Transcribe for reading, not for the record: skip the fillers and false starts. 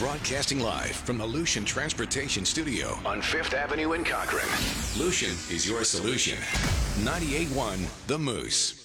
Broadcasting live from the Lucian Transportation Studio on Fifth Avenue in Cochrane. Lucian is your solution. 98.1 The Moose.